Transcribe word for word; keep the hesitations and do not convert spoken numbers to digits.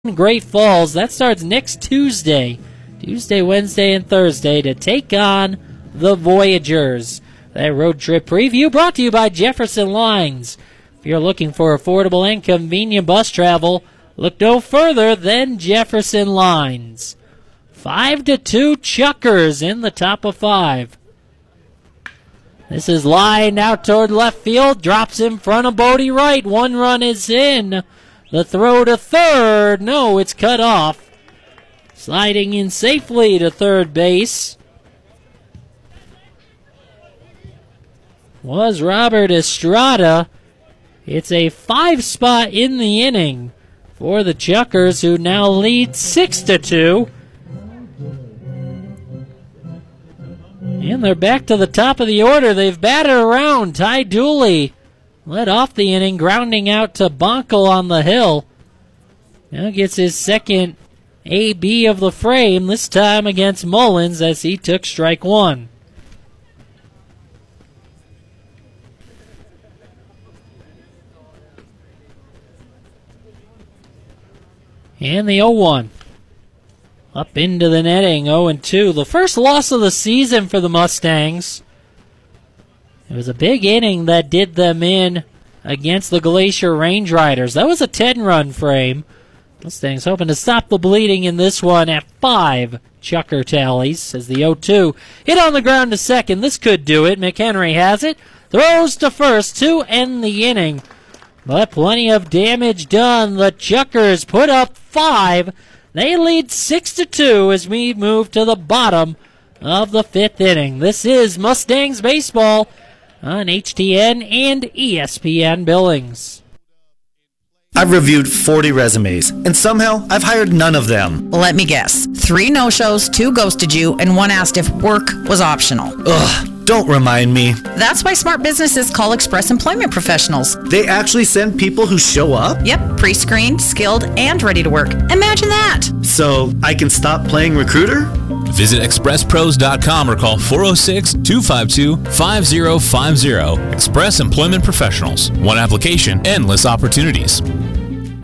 Great Falls. That starts next Tuesday. Tuesday, Wednesday, and Thursday to take on the Voyagers. That road trip preview brought to you by Jefferson Lines. If you're looking for affordable and convenient bus travel, look no further than Jefferson Lines. Five to two Chuckers in the top of five. This is lined out toward left field, drops in front of Bodie Wright. One run is in. The throw to third. No, it's cut off. Sliding in safely to third base was Robert Estrada. It's a five spot in the inning for the Chuckers, who now lead six to two. And they're back to the top of the order. They've batted around. Ty Dooley led off the inning, grounding out to Bonkel on the hill. Now gets his second A B of the frame, this time against Mullins as he took strike one. And the oh one. Up into the netting, oh and two. The first loss of the season for the Mustangs. It was a big inning that did them in against the Glacier Range Riders. That was a ten-run frame. Mustangs hoping to stop the bleeding in this one at five Chucker tallies as the oh two hit on the ground to second. This could do it. McHenry has it. Throws to first to end the inning. But plenty of damage done. The Chuckers put up five. They lead six to two as we move to the bottom of the fifth inning. This is Mustangs baseball on H T N and E S P N Billings. I've reviewed forty resumes, and somehow I've hired none of them. Let me guess. Three no-shows, two ghosted you, and one asked if work was optional. Ugh, don't remind me. That's why smart businesses call Express Employment Professionals. They actually send people who show up? Yep, pre-screened, skilled, and ready to work. Imagine that. So I can stop playing recruiter? Visit express pros dot com or call four oh six, two five two, five oh five oh. Express Employment Professionals. One application, endless opportunities.